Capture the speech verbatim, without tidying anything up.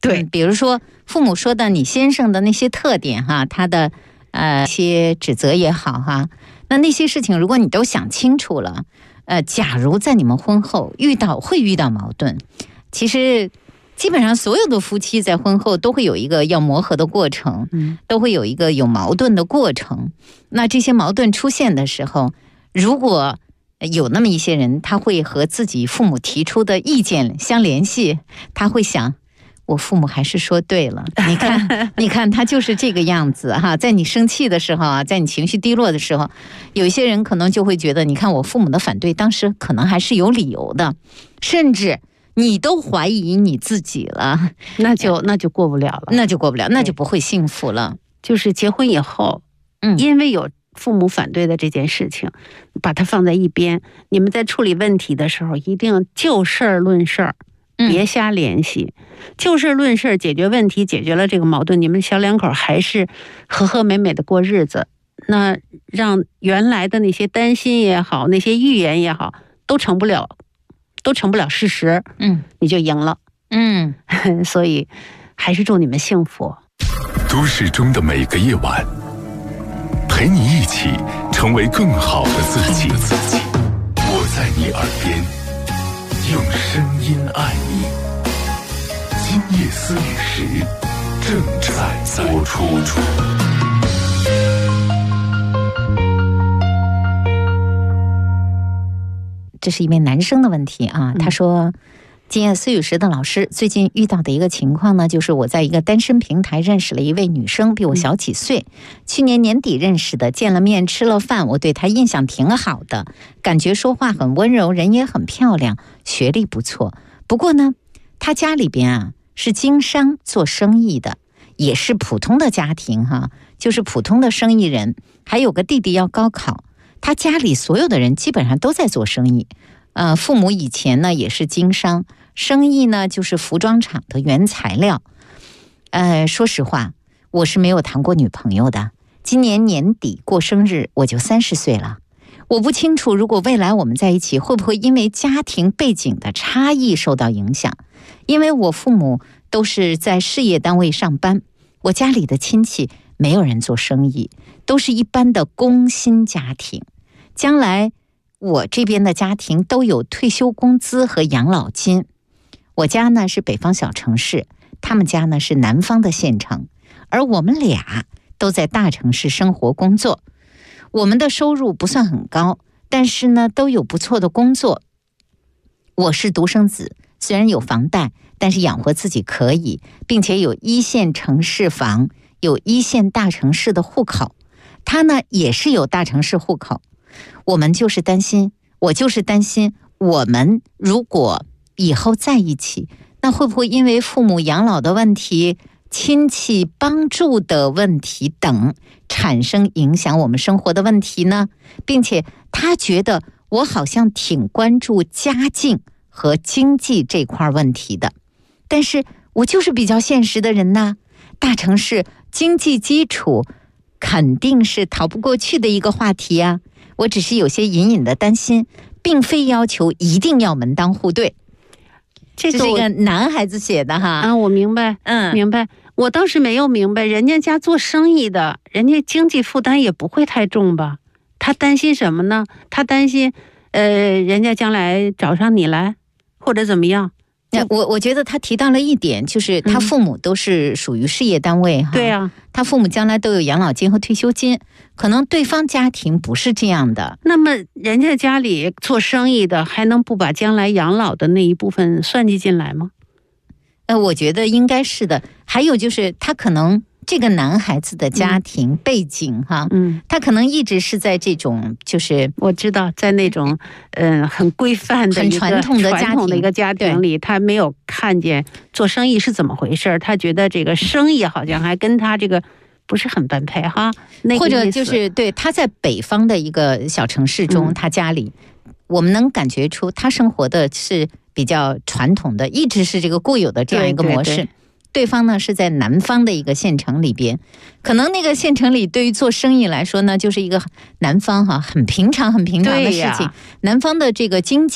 对， 嗯、比如说父母说的你先生的那些特点哈，他的呃一些指责也好哈，那那些事情如果你都想清楚了，呃，假如在你们婚后遇到会遇到矛盾，其实基本上所有的夫妻在婚后都会有一个要磨合的过程， 嗯， 都会有一个有矛盾的过程。那这些矛盾出现的时候，如果有那么一些人，他会和自己父母提出的意见相联系，他会想，我父母还是说对了，你看，你看他就是这个样子哈。在你生气的时候啊，在你情绪低落的时候，有一些人可能就会觉得，你看我父母的反对，当时可能还是有理由的，甚至你都怀疑你自己了， 那就那就过不了了， 那就过不了，那就不会幸福了。 就是结婚以后， 嗯， 因为有父母反对的这件事情，把它放在一边。你们在处理问题的时候，一定就事儿论事儿，别瞎联系。嗯、就事论事，解决问题，解决了这个矛盾，你们小两口还是和和美美的过日子。那让原来的那些担心也好，那些预言也好，都成不了，都成不了事实。 嗯， 你就赢了。 嗯， 所以还是祝你们幸福。 都市中的每个夜晚，陪你一起成为更好的自己。我在你耳边，用声音爱你。今夜思雨时，正在播出。 这是一位男生的问题啊，他说。今夜思雨时的老师最近遇到的一个情况呢，就是我在一个单身平台认识了一位女生，比我小几岁，去年年底认识的，见了面吃了饭，我对她印象挺好的，感觉说话很温柔，人也很漂亮，学历不错。不过呢，她家里边啊是经商做生意的，也是普通的家庭哈，就是普通的生意人，还有个弟弟要高考，她家里所有的人基本上都在做生意。呃，父母以前呢也是经商，生意呢就是服装厂的原材料。呃，说实话，我是没有谈过女朋友的。今年年底过生日，我就三十岁了。我不清楚，如果未来我们在一起，会不会因为家庭背景的差异受到影响？因为我父母都是在事业单位上班，我家里的亲戚没有人做生意，都是一般的工薪家庭。将来我这边的家庭都有退休工资和养老金。我家呢是北方小城市，他们家呢是南方的县城，而我们俩都在大城市生活工作。我们的收入不算很高，但是呢都有不错的工作。我是独生子，虽然有房贷，但是养活自己可以，并且有一线城市房，有一线大城市的户口。他呢也是有大城市户口。我们就是担心，我就是担心，我们如果以后在一起，那会不会因为父母养老的问题、亲戚帮助的问题等，产生影响我们生活的问题呢？并且他觉得我好像挺关注家境和经济这块问题的，但是我就是比较现实的人呐。大城市经济基础肯定是逃不过去的一个话题啊。我只是有些隐隐的担心，并非要求一定要门当户对。这是一个男孩子写的哈。 啊，我明白，嗯，明白。我倒是没有明白，人家家做生意的，人家经济负担也不会太重吧？他担心什么呢？他担心，呃，人家将来找上你来，或者怎么样？ 我我觉得他提到了一点，就是他父母都是属于事业单位哈、嗯。 对啊， 他父母将来都有养老金和退休金，可能对方家庭不是这样的。 那么人家家里做生意的，还能不把将来养老的那一部分算计进来吗？ 呃，我觉得应该是的。还有就是他可能这个男孩子的家庭背景哈，嗯，他可能一直是在这种就是我知道在那种嗯、呃、很规范的、 很传统的家庭传统的一个家庭里，他没有看见做生意是怎么回事，他觉得这个生意好像还跟他这个不是很般配哈。那个、 或者就是对他在北方的一个小城市中，嗯、他家里我们能感觉出他生活的是比较传统的，一直是这个固有的这样一个模式。 对对对， 对方呢是在南方的一个县城里边，可能那个县城里对于做生意来说呢，就是一个南方哈很平常很平常的事情。南方的这个经济